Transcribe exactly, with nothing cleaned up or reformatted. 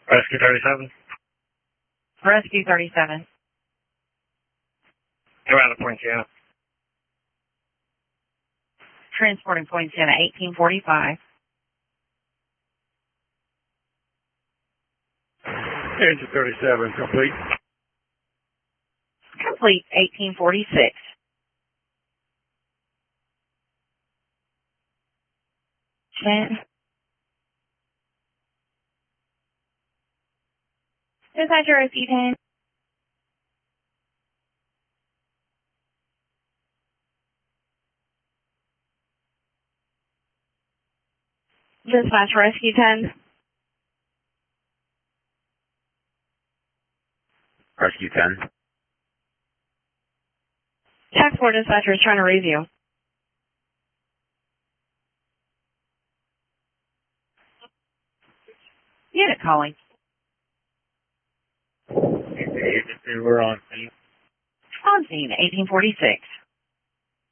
Rescue thirty-seven. Rescue thirty-seven. Go out of Poinciana. Transporting Poinciana eighteen forty-five. Engine thirty-seven, complete. Complete eighteen forty-six. ten. Dispatcher Rescue ten. Dispatch Rescue ten. Rescue ten. Tax four dispatcher is trying to raise you. Unit calling. Agency, we're on scene. On scene, eighteen forty-six.